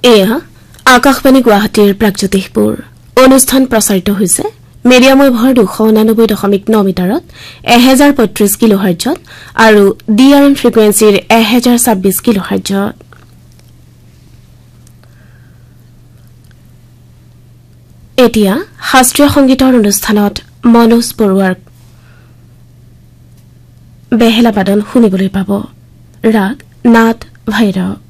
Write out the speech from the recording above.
এয়া আকাশবাণী গুৱাহাটীৰ প্ৰাগজ্যোতিষপুৰ অনুষ্ঠান প্ৰচাৰিত হৈছে মিডিয়াম ৱেভৰ 289.9 মিটাৰত 1035 কিলোহাৰ্টজত আৰু ডিআৰএম ফ্ৰিকুৱেন্সিৰ 1026 কিলোহাৰ্টজত। এতিয়া শাস্ত্ৰীয় সংগীতৰ অনুষ্ঠানত মনোজ বৰুৱাৰ বেহেলা বাদন শুনিবলৈ পাব। ৰাগ নাট ভৈৰৱ।